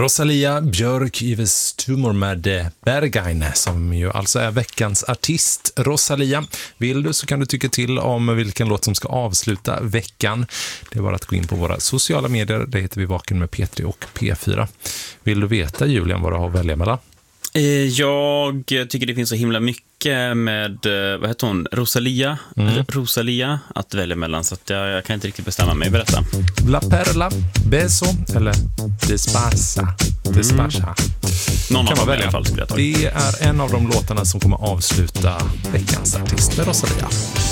Rosalia Björk Yves Tumor med Berghain, som ju alltså är veckans artist. Rosalia, vill du så kan du tycka till om vilken låt som ska avsluta veckan. Det är bara att gå in på våra sociala medier, det heter vi Vaken med P3 och P4. Vill du veta, Julian, vad du har att välja mellan? Jag tycker det finns så himla mycket med, vad heter hon? Rosalia att välja mellan, så att jag kan inte riktigt bestämma mig. Berätta. La Perla, Beso eller Despacha. Någon av dem i alla fall skulle jag ta. Det är en av de låtarna som kommer avsluta veckans artist med Rosalia.